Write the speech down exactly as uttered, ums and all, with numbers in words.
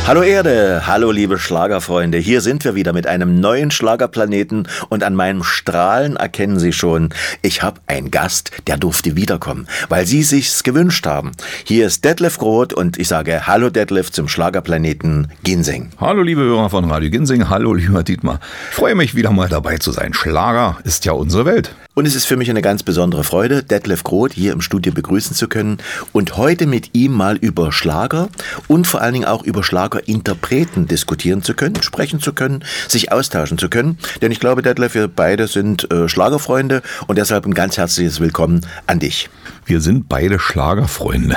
Hallo Erde, hallo liebe Schlagerfreunde, hier sind wir wieder mit einem neuen Schlagerplaneten und an meinem Strahlen erkennen Sie schon, ich habe einen Gast, der durfte wiederkommen, weil Sie sich's gewünscht haben. Hier ist Detlef Groth und ich sage Hallo Detlef zum Schlagerplaneten Ginseng. Hallo liebe Hörer von Radio Ginseng, hallo lieber Dietmar. Ich freue mich wieder mal dabei zu sein. Schlager ist ja unsere Welt. Und es ist für mich eine ganz besondere Freude, Detlef Groth hier im Studio begrüßen zu können und heute mit ihm mal über Schlager und vor allen Dingen auch über Schlagerinterpreten diskutieren zu können, sprechen zu können, sich austauschen zu können. Denn ich glaube, Detlef, wir beide sind äh, Schlagerfreunde und deshalb ein ganz herzliches Willkommen an dich. Wir sind beide Schlagerfreunde.